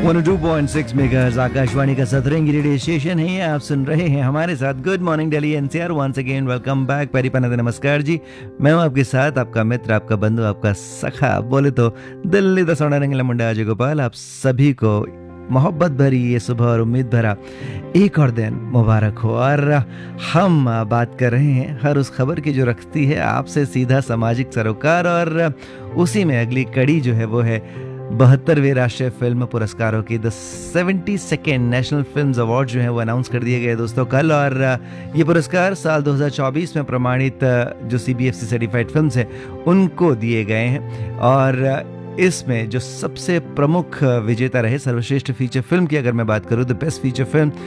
102.6 megahertz Akashvani का सतरंगी radio station है। आप सुन रहे हैं हमारे साथ good morning Delhi NCR. Once again welcome back. पेरीपनाते नमस्कार जी। मैं हूं आपके साथ, आपका मित्र, आपका बंधु, आपका सखा, बोले तो दिल्ली दा सोना रंगीला मुंडा अजय गोपाल। आप सभी को मोहब्बत भरी ये सुबह और उम्मीद भरा एक और दिन मुबारक हो। और हम बात कर रहे हैं हर उस खबर की जो रखती है आपसे सीधा सामाजिक सरोकार, और उसी में अगली कड़ी जो है वो है 72वें राष्ट्रीय फिल्म पुरस्कारों की। The 72nd national films award जो है वो अनाउंस कर दिए गए दोस्तों कल। और ये पुरस्कार साल 2024 में प्रमाणित जो CBFC सर्टिफाइड फिल्म्स हैं उनको दिए गए हैं। और इसमें जो सबसे प्रमुख विजेता रहे सर्वश्रेष्ठ फीचर फिल्म की अगर मैं बात करूं, द बेस्ट फीचर फिल्म,